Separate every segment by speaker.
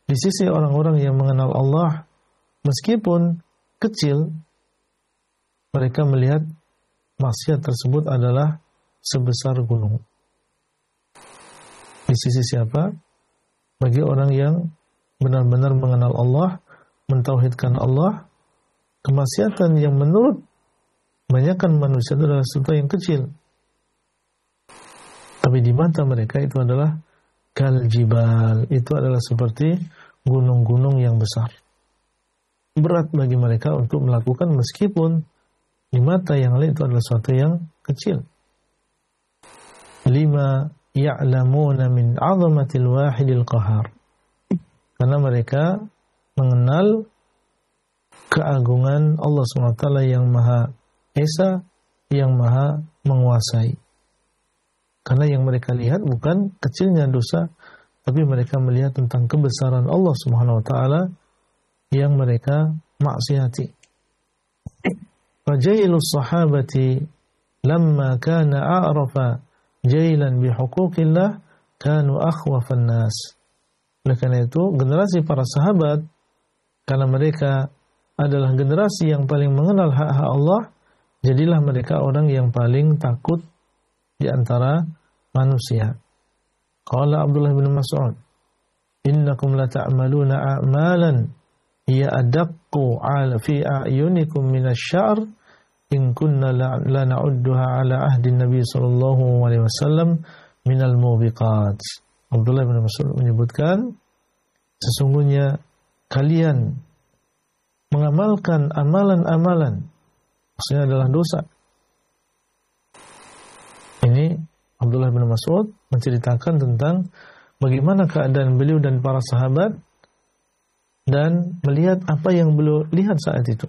Speaker 1: di sisi orang-orang yang mengenal Allah, meskipun kecil, mereka melihat maksiat tersebut adalah sebesar gunung. Di sisi siapa? Bagi orang yang benar-benar mengenal Allah, mentauhidkan Allah, kemaksiatan yang menurut kebanyakan manusia itu adalah sesuatu yang kecil. Tapi di mata mereka itu adalah kaljibal, itu adalah seperti gunung-gunung yang besar. Berat bagi mereka untuk melakukan meskipun di mata yang lain itu adalah sesuatu yang kecil. Lima ya'lamuna min 'azamatil wahidil qahar. Karena mereka mengenal keagungan Allah SWT yang Maha Esa, yang Maha menguasai. Karena yang mereka lihat bukan kecilnya dosa, tapi mereka melihat tentang kebesaran Allah SWT yang mereka maksiati. Fajailus sahabati lamma kana a'rafa jailan bihuquqillah kanu akhwafan nas. Oleh karena itu, generasi para sahabat, karena mereka adalah generasi yang paling mengenal hak-hak Allah, jadilah mereka orang yang paling takut di antara manusia. Qala Abdullah bin Mas'ud, innakum la ta'maluna a'malan hiya adaqqu 'ala fi a'yunikum min asy-sya'r in kunna la na'udduha 'ala ahdi Nabi sallallahu alaihi wasallam min al-mubiqat. Abdullah bin Mas'ud menyebutkan, sesungguhnya kalian mengamalkan amalan-amalan, maksudnya adalah dosa. Ini Abdullah bin Mas'ud menceritakan tentang bagaimana keadaan beliau dan para sahabat dan melihat apa yang beliau lihat saat itu.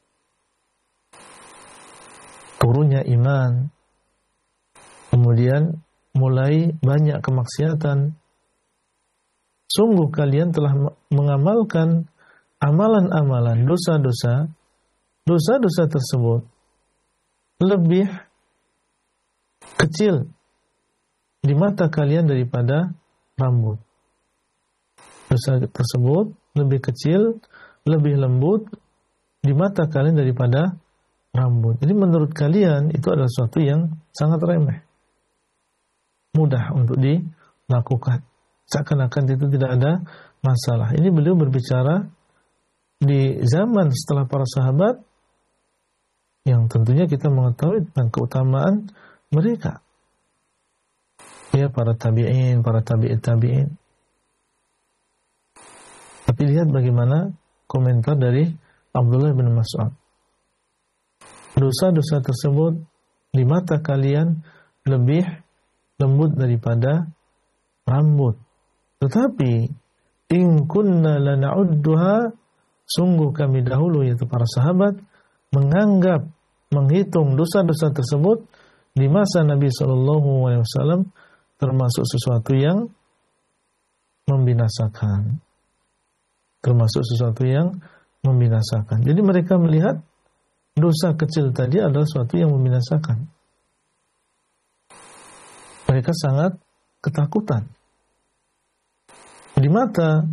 Speaker 1: Turunnya iman, kemudian mulai banyak kemaksiatan. Sungguh kalian telah mengamalkan amalan-amalan, dosa-dosa tersebut lebih kecil di mata kalian daripada rambut. Dosa tersebut lebih kecil, lebih lembut di mata kalian daripada rambut. Jadi menurut kalian itu adalah sesuatu yang sangat remeh, mudah untuk dilakukan, seakan-akan itu tidak ada masalah. Ini beliau berbicara di zaman setelah para sahabat, yang tentunya kita mengetahui tentang keutamaan mereka. Ya, para tabi'in, para tabi'in. Tapi lihat bagaimana komentar dari Abdullah bin Mas'ud. Dosa-dosa tersebut di mata kalian lebih lembut daripada rambut. Tetapi in kunna lana'udduha, sungguh kami dahulu, yaitu para sahabat, menganggap, menghitung dosa-dosa tersebut di masa Nabi SAW termasuk sesuatu yang membinasakan. Termasuk sesuatu yang membinasakan. Jadi mereka melihat dosa kecil tadi adalah sesuatu yang membinasakan. Mereka sangat ketakutan. Di mata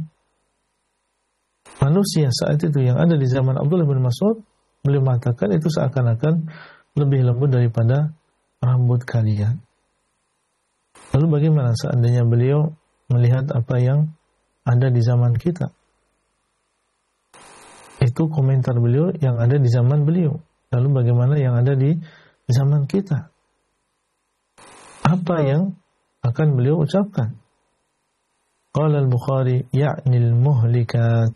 Speaker 1: manusia saat itu yang ada di zaman Abdullah bin Mas'ud, beliau mengatakan itu seakan-akan lebih lembut daripada rambut kalian. Lalu bagaimana seandainya beliau melihat apa yang ada di zaman kita? Itu komentar beliau yang ada di zaman beliau. Lalu bagaimana yang ada di zaman kita? Apa yang akan beliau ucapkan? Qala al-Bukhari ya'nil muhlikat.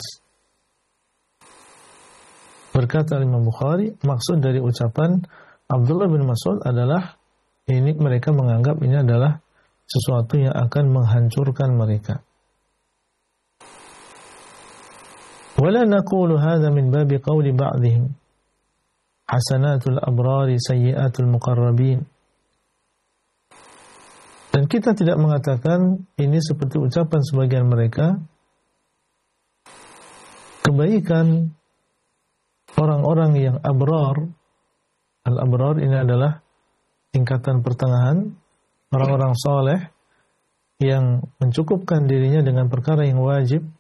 Speaker 1: Berkata Imam Bukhari, maksud dari ucapan Abdullah bin Mas'ud adalah ini, mereka menganggap ini adalah sesuatu yang akan menghancurkan mereka. Wala naqulu hadha min babi qawli ba'dihim hasanatul abrari sayyiatul muqarrabin. Dan kita tidak mengatakan ini seperti ucapan sebagian mereka, kebaikan orang-orang yang abrar. Al-abrar ini adalah tingkatan pertengahan, orang-orang saleh yang mencukupkan dirinya dengan perkara yang wajib